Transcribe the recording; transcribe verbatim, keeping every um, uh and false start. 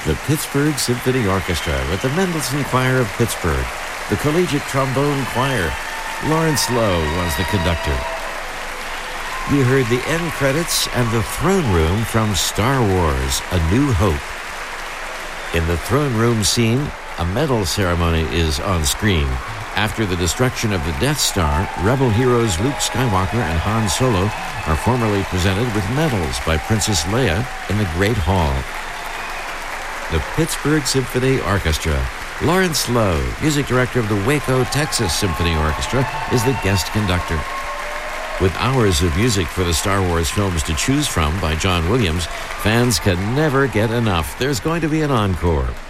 The Pittsburgh Symphony Orchestra with the Mendelssohn Choir of Pittsburgh, the Collegiate Trombone Choir. Lawrence Lowe was the conductor. You heard the end credits and the throne room from Star Wars: A New Hope. In the throne room scene, a medal ceremony is on screen. After the destruction of the Death Star, Rebel heroes Luke Skywalker and Han Solo are formally presented with medals by Princess Leia in the Great Hall. The Pittsburgh Symphony Orchestra. Lawrence Lowe, music director of the Waco, Texas Symphony Orchestra, is the guest conductor. With hours of music for the Star Wars films to choose from by John Williams, fans can never get enough. There's going to be an encore.